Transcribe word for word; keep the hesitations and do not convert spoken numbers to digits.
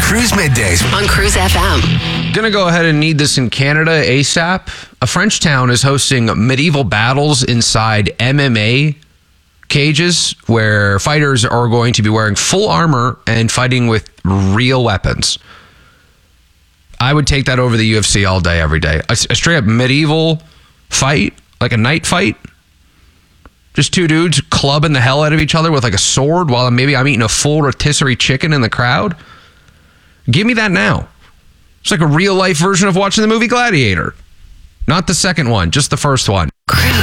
Cruise Middays on Cruise F M. Gonna go ahead and need this in Canada ASAP. A French town is hosting medieval battles inside M M A cages where fighters are going to be wearing full armor and fighting with real weapons. I would take that over the U F C all day, every day. A, a straight up medieval fight, like a night fight. Just two dudes clubbing the hell out of each other with like a sword while maybe I'm eating a full rotisserie chicken in the crowd. Give me that now. It's like a real life version of watching the movie Gladiator. Not the second one, just the first one.